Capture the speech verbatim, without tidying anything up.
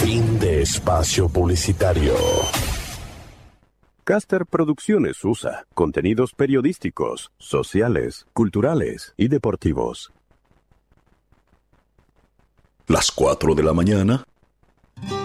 Fin de espacio publicitario. Caster Producciones U S A. Contenidos periodísticos, sociales, culturales y deportivos. Las cuatro de la mañana